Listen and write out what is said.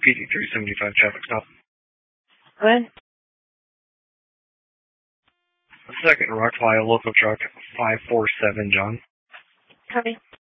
PD 375 traffic stop. Go ahead. Second Rockville local truck 547, John. Copy.